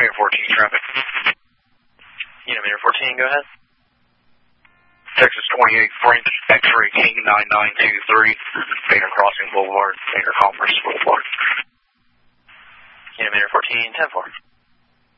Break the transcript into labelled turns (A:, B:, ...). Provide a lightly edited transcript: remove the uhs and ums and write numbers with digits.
A: Unit 14 traffic.
B: Unit 14, go ahead.
A: Texas 28 Frank, X-ray King 9923, Baker Crossing Boulevard, Baker Commerce Boulevard.
B: Unit 14, 10-4.